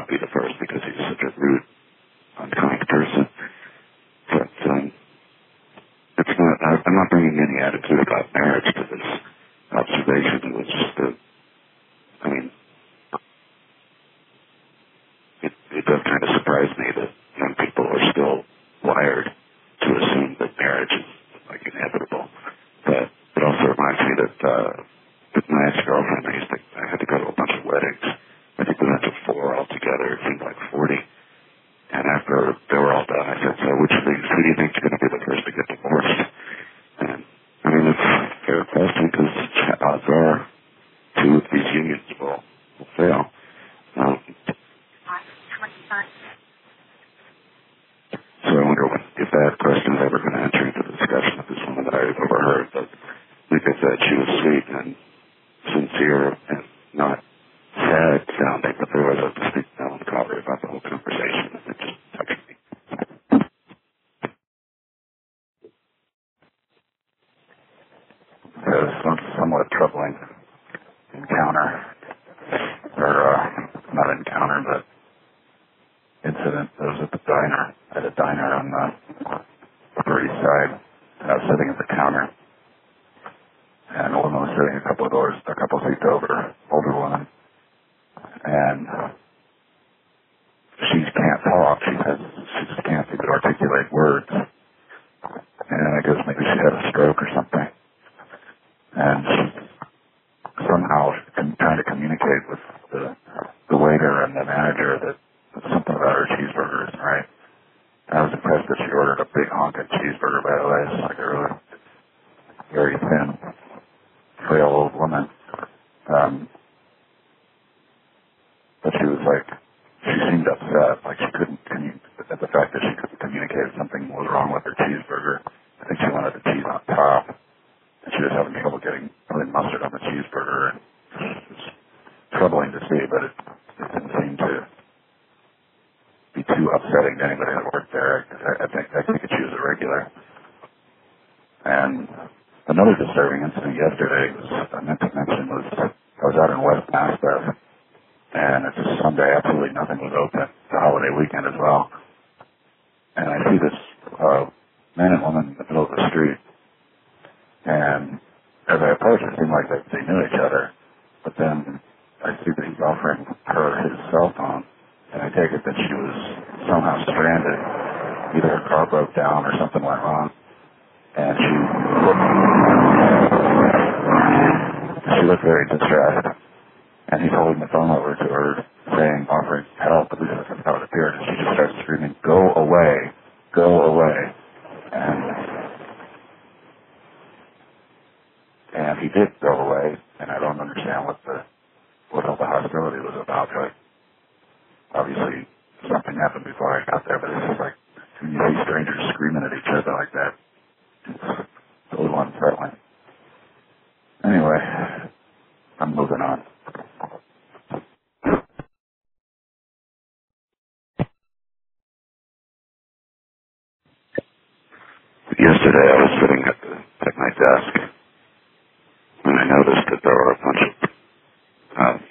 be the first because he's such a rude, unkind person. But it's not. I'm not bringing any attitude about marriage to this observation. It was just it does kind of surprise me that young people are still wired to assume that marriage is like inevitable. But it also reminds me that with my ex-girlfriend, I had to go to a bunch of weddings. I think we went to 4 altogether. It seemed like 40. And after they were all done, I said, so who do you think is going to be the first to get divorced? And it's a fair question because odds are 2 of these unions will fail. So I wonder if that question is ever going to enter into the discussion with this woman that I've overheard. But like I said, she was sweet and sincere and not sad sounding, but there was a distinct melancholy about the whole conversation. It just touched me. It was a somewhat troubling encounter, or not encounter, but incident. It was at a diner on the Upper East Side, and I was sitting at the counter, and a woman was sitting a couple seats over, older woman, and she can't talk. She just can't seem to articulate words, and I guess maybe she had a stroke or something, and she somehow trying to communicate with the waiter and the manager that something about her cheeseburger isn't right. I was impressed that she ordered a big honking cheeseburger, by the way. It's like a really very thin, frail old woman. But she seemed upset, like she couldn't at the fact that she couldn't communicate something was wrong with her cheeseburger. I think she wanted the cheese on top, and she was having trouble getting really mustard on the cheeseburger. And it was troubling to see, but it didn't seem to be too upsetting to anybody that worked there. I think she was a regular. And another disturbing incident yesterday I meant to mention was I was out in West Maspeth, and it's a Sunday, absolutely nothing was open. It's a holiday weekend as well. And I see this man and woman in the middle of the street, and as I approach, it seemed like they knew each other. But then I see that he's offering her his cell phone, and I take it that she was somehow stranded. Either her car broke down or something went wrong. And she looked very distressed. And he's holding the phone over to her, offering help, at least that's how it appeared. And she just starts screaming, "Go away, go away." And he did go away, and I don't understand what all the hostility was about. Like, obviously, something happened before I got there, but it's just like, when you see strangers screaming at each other like that, it's a little unsettling. Anyway, I'm moving on. Yesterday I was sitting at my desk, and I noticed that there were a bunch of